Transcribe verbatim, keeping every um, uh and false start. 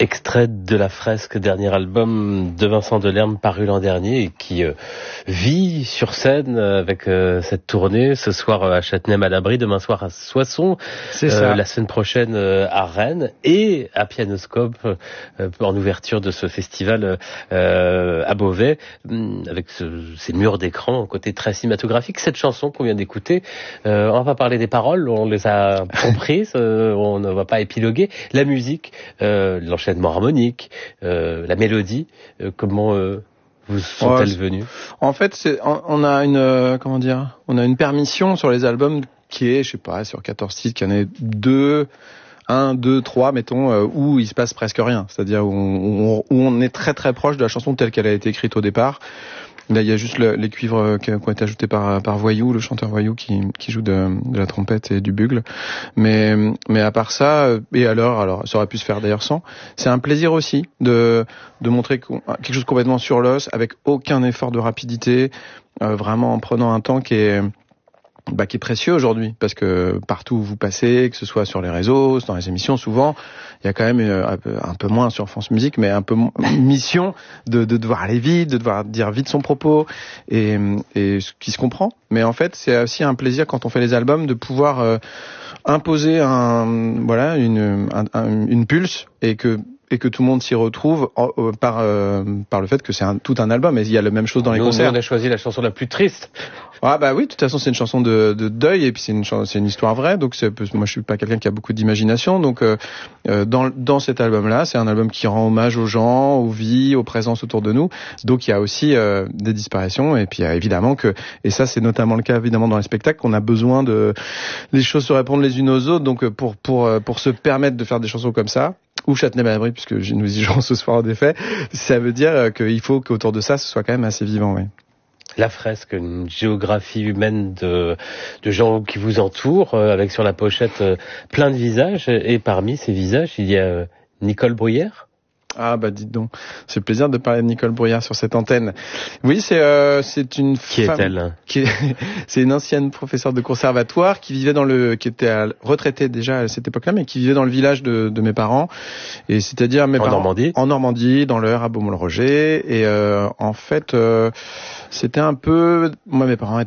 Extrait de La Fresque, dernier album de Vincent Delerme paru l'an dernier et qui euh, vit sur scène avec euh, cette tournée. Ce soir à Châtenay-Malabry, demain soir à Soissons, C'est ça. Euh, la semaine prochaine euh, à Rennes et à Pianoscope euh, en ouverture de ce festival euh, à Beauvais avec ce, ces murs d'écran, un côté très cinématographique. Cette chanson qu'on vient d'écouter, euh, on va pas parler des paroles, on les a comprises, euh, on ne va pas épiloguer. La musique, euh, l'enchaînement harmonique, euh, la mélodie, euh, comment euh, vous sont-elles Ouais, venues? En fait, c'est, on, on a une, euh, comment dire, on a une permission sur les albums qui est, je sais pas, sur quatorze titres, qu'il y en ait deux, un, deux, trois, mettons, euh, où il se passe presque rien. C'est-à-dire où on, où on est très très proche de la chanson telle qu'elle a été écrite au départ. Là, il y a juste le, les cuivres qui ont été ajoutés par, par Voyou, le chanteur Voyou qui, qui joue de, de la trompette et du bugle. Mais, mais à part ça, et alors, alors, ça aurait pu se faire d'ailleurs sans. C'est un plaisir aussi de, de montrer quelque chose complètement sur l'os, avec aucun effort de rapidité, euh, vraiment en prenant un temps qui est, bah, qui est précieux aujourd'hui, parce que partout où vous passez, que ce soit sur les réseaux, dans les émissions, souvent, il y a quand même euh, un, peu, un peu moins sur France Musique, mais un peu mission de, de devoir aller vite, de devoir dire vite son propos, et, et ce qui se comprend. Mais en fait, c'est aussi un plaisir quand on fait les albums de pouvoir euh, imposer un, voilà, une, un, un, une pulse, et que et que tout le monde s'y retrouve en, euh, par euh, par le fait que c'est un, tout un album. Et il y a la même chose dans les Nous, concerts. Nous, on a choisi la chanson la plus triste. Ah bah oui, de toute façon c'est une chanson de, de deuil et puis c'est une c'est une histoire vraie. Donc c'est, moi je suis pas quelqu'un qui a beaucoup d'imagination. Donc euh, dans dans cet album-là, c'est un album qui rend hommage aux gens, aux vies, aux présences autour de nous. Donc il y a aussi euh, des disparitions et puis il y a évidemment que, et ça c'est notamment le cas évidemment dans les spectacles, qu'on a besoin de les choses se répondent les unes aux autres. Donc pour pour pour se permettre de faire des chansons comme ça, ou Châtenay-Malabry, puisque nous y jouons ce soir en effet, ça veut dire qu'il faut qu'autour de ça ce soit quand même assez vivant, oui. La Fresque, une géographie humaine de, de gens qui vous entourent, euh, avec sur la pochette euh, plein de visages, et parmi ces visages, il y a euh, Nicole Bruyère. Ah bah dites donc, c'est le plaisir de parler de Nicole Bruyère sur cette antenne. Oui, c'est euh, c'est une qui femme est-elle qui est, c'est une ancienne professeure de conservatoire qui vivait dans le qui était à, retraitée déjà à cette époque-là, mais qui vivait dans le village de, de mes parents, et c'est-à-dire mes en parents Normandie. En Normandie, dans l'Eure, à Beaumont-le-Roger, et euh, en fait euh, c'était un peu, moi mes parents